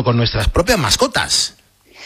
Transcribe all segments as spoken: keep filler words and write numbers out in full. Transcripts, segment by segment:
con nuestras propias mascotas.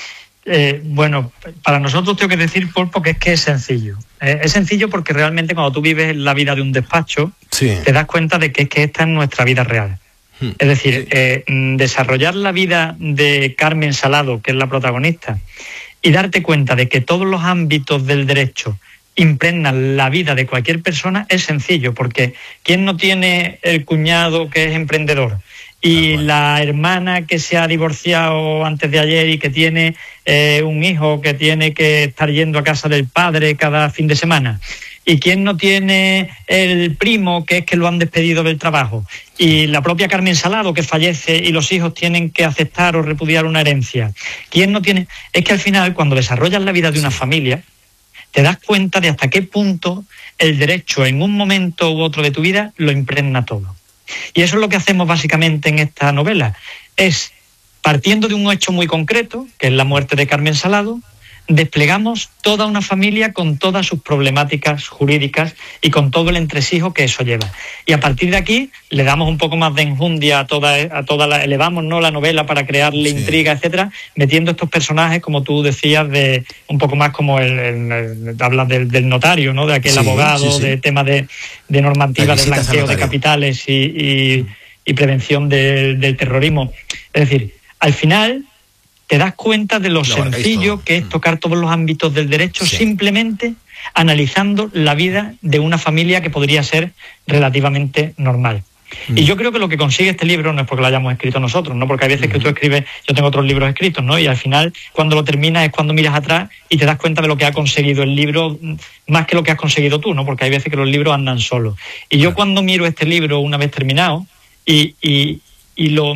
Eh, bueno, para nosotros tengo que decir, Paul, porque es que es sencillo. Eh, es sencillo porque realmente cuando tú vives la vida de un despacho, sí. te das cuenta de que es que esta es nuestra vida real. Hmm. Es decir, sí. eh, desarrollar la vida de Carmen Salado, que es la protagonista, y darte cuenta de que todos los ámbitos del derecho impregnan la vida de cualquier persona es sencillo, porque ¿quién no tiene el cuñado que es emprendedor? Y bueno. la hermana que se ha divorciado antes de ayer y que tiene eh, un hijo que tiene que estar yendo a casa del padre cada fin de semana. ¿Y quién no tiene el primo que es que lo han despedido del trabajo? Y la propia Carmen Salado que fallece y los hijos tienen que aceptar o repudiar una herencia. ¿Quién no tiene? Es que al final, cuando desarrollas la vida de una familia, te das cuenta de hasta qué punto el derecho en un momento u otro de tu vida lo impregna todo. Y eso es lo que hacemos básicamente en esta novela. Es, partiendo de un hecho muy concreto, que es la muerte de Carmen Salado, desplegamos toda una familia con todas sus problemáticas jurídicas y con todo el entresijo que eso lleva. Y a partir de aquí le damos un poco más de enjundia a toda, a toda la, elevamos ¿no? la novela para crearle sí. intriga, etcétera, metiendo estos personajes, como tú decías, de un poco más como el, el, el hablas del, del notario, ¿no? De aquel sí, abogado, sí, sí. de tema de, de normativa de blanqueo de capitales y, y, y prevención del, del terrorismo. Es decir, al final te das cuenta de lo, lo sencillo que es tocar todos los ámbitos del derecho sí. simplemente analizando la vida de una familia que podría ser relativamente normal. Mm. Y yo creo que lo que consigue este libro no es porque lo hayamos escrito nosotros, ¿no? Porque hay veces mm. que tú escribes, yo tengo otros libros escritos, ¿no? Y al final, cuando lo terminas es cuando miras atrás y te das cuenta de lo que ha conseguido el libro, más que lo que has conseguido tú, ¿no? Porque hay veces que los libros andan solos. Y yo cuando miro este libro una vez terminado y, y, y lo...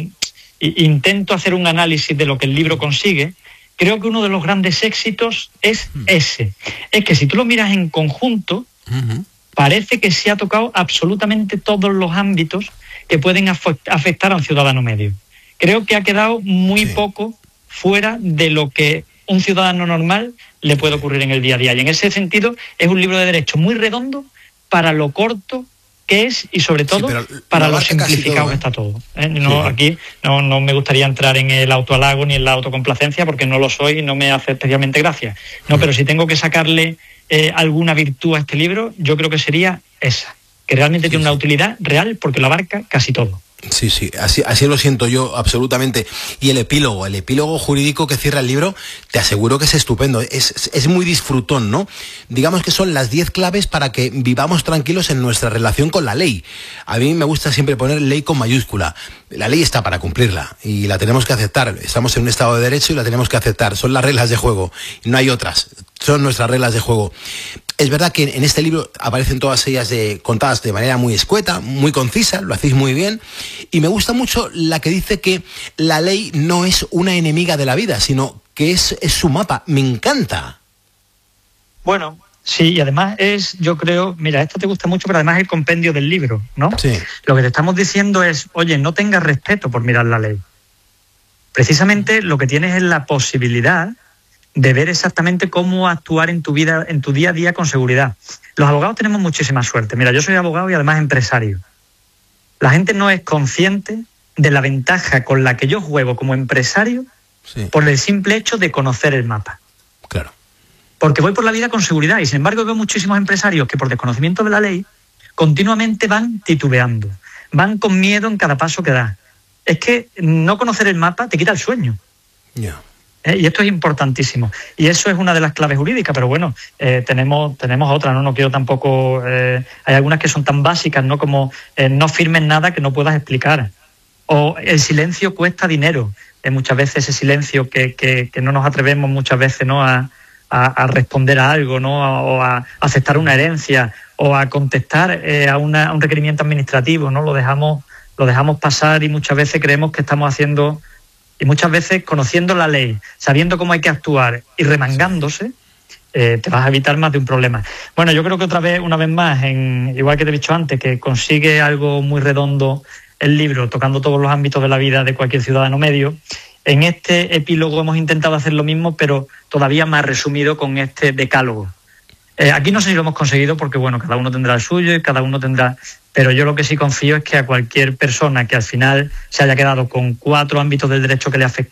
intento hacer un análisis de lo que el libro consigue, creo que uno de los grandes éxitos es ese. Es que si tú lo miras en conjunto, uh-huh. parece que se ha tocado absolutamente todos los ámbitos que pueden afectar a un ciudadano medio. Creo que ha quedado muy sí. poco fuera de lo que un ciudadano normal le puede ocurrir en el día a día. Y en ese sentido es un libro de derecho muy redondo para lo corto que es y sobre todo sí, para lo simplificado todo, ¿eh? que está todo. ¿eh? No, sí. Aquí no, no me gustaría entrar en el autohalago ni en la autocomplacencia porque no lo soy y no me hace especialmente gracia. No, mm. pero si tengo que sacarle eh, alguna virtud a este libro, yo creo que sería esa, que realmente sí, tiene sí. una utilidad real porque lo abarca casi todo. Sí, sí, así, así lo siento yo absolutamente. Y el epílogo, el epílogo jurídico que cierra el libro, te aseguro que es estupendo, es, es muy disfrutón, ¿no? Digamos que son las diez claves para que vivamos tranquilos en nuestra relación con la ley. A mí me gusta siempre poner ley con mayúscula. La ley está para cumplirla y la tenemos que aceptar. Estamos en un estado de derecho y la tenemos que aceptar. Son las reglas de juego, no hay otras. Son nuestras reglas de juego. Es verdad que en este libro aparecen todas ellas de, contadas de manera muy escueta, muy concisa, lo hacéis muy bien. Y me gusta mucho la que dice que la ley no es una enemiga de la vida, sino que es, es su mapa. Me encanta. Bueno, sí, y además es, yo creo, mira, esto te gusta mucho, pero además es el compendio del libro, ¿no? Sí. Lo que te estamos diciendo es, oye, no tengas respeto por mirar la ley. Precisamente lo que tienes es la posibilidad de ver exactamente cómo actuar en tu vida, en tu día a día con seguridad. Los abogados tenemos muchísima suerte. Mira, yo soy abogado y además empresario. La gente no es consciente de la ventaja con la que yo juego como empresario sí. por el simple hecho de conocer el mapa. Claro. Porque voy por la vida con seguridad y sin embargo veo muchísimos empresarios que por desconocimiento de la ley continuamente van titubeando, van con miedo en cada paso que da. Es que no conocer el mapa te quita el sueño. Ya. Yeah. ¿Eh? Y esto es importantísimo. Y eso es una de las claves jurídicas, pero bueno, eh, tenemos tenemos otras, ¿no? No quiero tampoco... Eh, hay algunas que son tan básicas, ¿no? Como eh, no firmes nada que no puedas explicar. O el silencio cuesta dinero. Eh, muchas veces ese silencio que, que, que no nos atrevemos muchas veces, ¿no? A, a, a responder a algo, ¿no? A, o a aceptar una herencia o a contestar eh, a, una, a un requerimiento administrativo, ¿no? Lo dejamos, lo dejamos pasar y muchas veces creemos que estamos haciendo... Y muchas veces, conociendo la ley, sabiendo cómo hay que actuar y remangándose, eh, te vas a evitar más de un problema. Bueno, yo creo que otra vez, una vez más, en, igual que te he dicho antes, que consigue algo muy redondo el libro, tocando todos los ámbitos de la vida de cualquier ciudadano medio. En este epílogo hemos intentado hacer lo mismo, pero todavía más resumido con este decálogo. Eh, aquí no sé si lo hemos conseguido porque, bueno, cada uno tendrá el suyo y cada uno tendrá... Pero yo lo que sí confío es que a cualquier persona que al final se haya quedado con cuatro ámbitos del derecho que le afectan,